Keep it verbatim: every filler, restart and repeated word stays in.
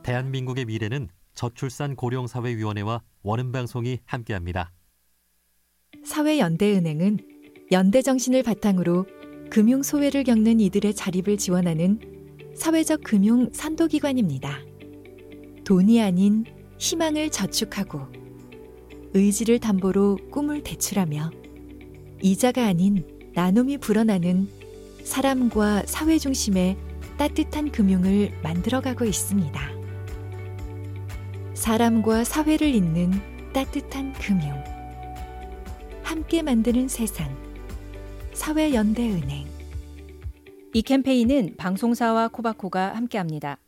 대한민국의 미래는 저출산 고령사회위원회와 원음방송이 함께합니다. 사회연대은행은 연대 정신을 바탕으로 금융 소외를 겪는 이들의 자립을 지원하는 사회적 금융 선도기관입니다. 돈이 아닌 희망을 저축하고 의지를 담보로 꿈을 대출하며 이자가 아닌 나눔이 불어나는 사람과 사회 중심의 따뜻한 금융을 만들어가고 있습니다. 사람과 사회를 잇는 따뜻한 금융. 함께 만드는 세상. 사회연대은행. 이 캠페인은 방송사와 코바코가 함께합니다.